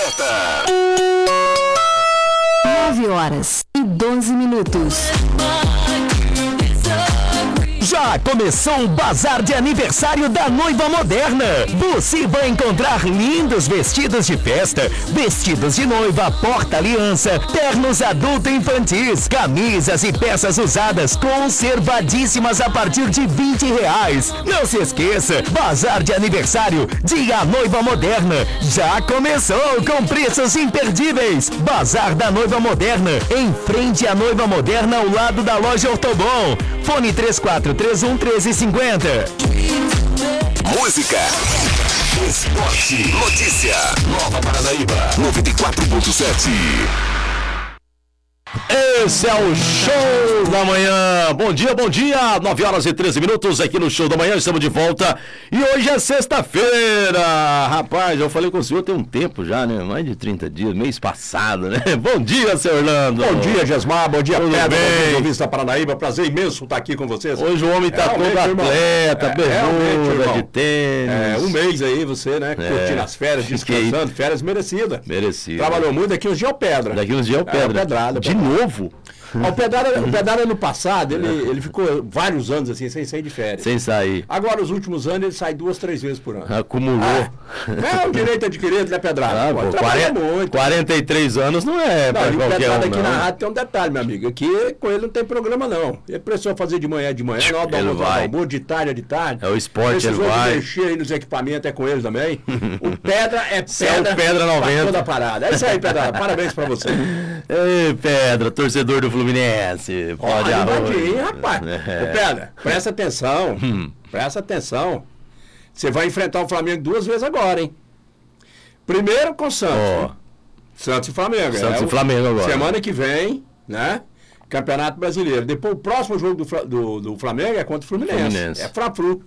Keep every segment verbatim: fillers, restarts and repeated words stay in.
completa. nove horas e doze minutos. Já começou o bazar de aniversário da Noiva Moderna. Você vai encontrar lindos vestidos de festa, vestidos de noiva, porta-aliança, ternos adulto e infantis, camisas e peças usadas conservadíssimas a partir de vinte reais. Não se esqueça, bazar de aniversário de A Noiva Moderna. Já começou com preços imperdíveis. Bazar da Noiva Moderna, em frente à Noiva Moderna, ao lado da loja Ortobon. Fone três quatro três um, um três cinco zero. Música, esporte, notícia. Nova Paranaíba, noventa e quatro ponto sete. Esse é o Show da Manhã. Bom dia, bom dia. nove horas e treze minutos aqui no Show da Manhã. Estamos de volta. E hoje é sexta-feira. Rapaz, eu falei com o senhor tem um tempo já, né? Mais de trinta dias, mês passado, né? Bom dia, seu Orlando. Bom dia, Gesmar. Bom dia, Tudo Pedro. bem? Bom dia, da Paranaíba. Prazer imenso estar aqui com vocês. Hoje o homem tá Realmente, todo irmão. atleta, É, realmente, bermuda, irmão. de tênis. É, um mês aí você, né? É, Curtindo as férias, fiquei- descansando. Férias merecidas. Merecido. Trabalhou muito. Daqui uns dias é o Pedra. Daqui uns dias é o É, Pedra. o Pedrada, De Pedrada. novo? O Pedrada, o Pedrada ano passado, ele, ele ficou vários anos assim, sem sair de férias. Sem sair. Agora, os últimos anos, ele sai duas, três vezes por ano. Acumulou. Ah, é o direito adquirido, né, Pedrada? Ah, Pô, pô, trabalha quarenta, muito. quarenta e três anos não é Não, pra e o qualquer Pedrada um, aqui não. na rádio tem um detalhe, meu amigo. Aqui com ele não tem programa, não. Ele precisou fazer de manhã de manhã, na hora do Ele almoço, vai. do almoço, de tarde, de tarde. É o esporte, Precisou ele de vai. mexer aí nos equipamentos, é com ele também. O Pedra é Você é o pedra. Pedra pra noventa. toda a parada. É isso aí, Pedra. Parabéns pra você. Ei, Pedra, torcedor do Fluminense. Ó, Pode animadinho, hein, rapaz. É. Ô, Pedra, presta atenção. Presta atenção. Você vai enfrentar o Flamengo duas vezes agora, hein? Primeiro com o Santos. Ó. hein? Santos e Flamengo. Santos é e o- Flamengo agora. Semana que vem, né? Campeonato Brasileiro. Depois o próximo jogo do, Fla- do, do Flamengo é contra o Fluminense. Fluminense. É Fla-Flu.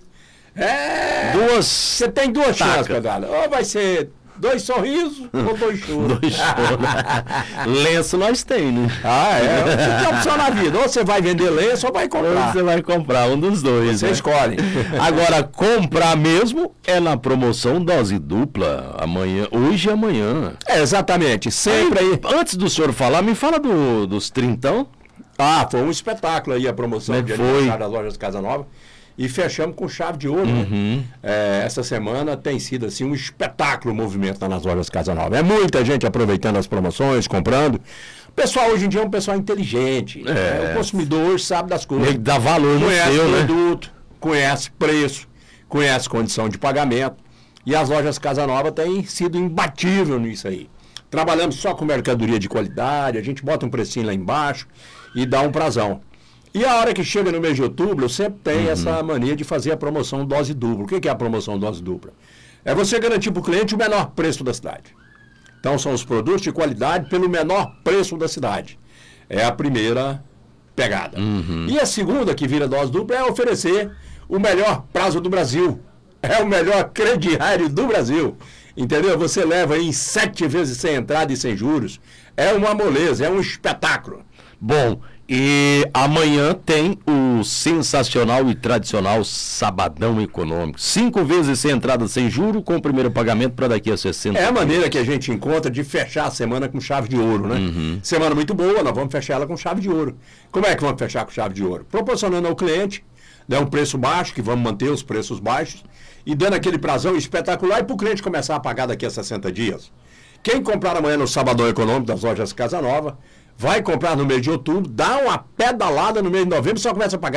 É. Duas. Você tem duas Taca. chances, Pedrada. Ou vai ser dois sorrisos ou dois choros. Dois shows. Lenço nós tem, né? Ah, é. Você tem opção na vida. Ou você vai vender lenço ou vai Ou comprar. você vai comprar um dos dois. Você né? escolhe. Agora, comprar mesmo é na promoção dose dupla. Amanhã, hoje e amanhã. É, exatamente. Sempre aí. Antes do senhor falar, me fala do, dos trintão. Ah, foi um espetáculo aí a promoção Como é de que foi? aniversário das lojas Casa Nova. E fechamos com chave de ouro, Uhum. né? É, essa semana tem sido assim um espetáculo o movimento lá nas lojas Casa Nova. É muita gente aproveitando as promoções, comprando. O pessoal hoje em dia é um pessoal inteligente. É. né? O consumidor hoje sabe das coisas. Tem que dar valor no Conhece seu, né? produto, conhece preço, conhece condição de pagamento. E as lojas Casa Nova têm sido imbatível nisso aí. Trabalhamos só com mercadoria de qualidade, a gente bota um precinho lá embaixo e dá um prazão. E a hora que chega no mês de outubro, eu sempre tenho essa mania de fazer a promoção dose dupla. O que que é a promoção dose dupla? É você garantir para o cliente o menor preço da cidade. Então são os produtos de qualidade pelo menor preço da cidade. É a primeira pegada. E a segunda, que vira dose dupla, é oferecer o melhor prazo do Brasil. É o melhor crediário do Brasil. Entendeu? Você leva aí em sete vezes sem entrada e sem juros. É uma moleza, é um espetáculo. Bom, e amanhã tem o sensacional e tradicional Sabadão Econômico. Cinco vezes sem entrada, sem juro, com o primeiro pagamento para daqui a sessenta É a dias. maneira que a gente encontra de fechar a semana com chave de ouro, né? Semana muito boa, nós vamos fechar ela com chave de ouro. Como é que vamos fechar com chave de ouro? Proporcionando ao cliente, né, um preço baixo, que vamos manter os preços baixos, e dando aquele prazão espetacular e para o cliente começar a pagar daqui a sessenta dias. Quem comprar amanhã no Sabadão Econômico das lojas Casa Nova, vai comprar no mês de outubro, dá uma pedalada no mês de novembro, só começa a pagar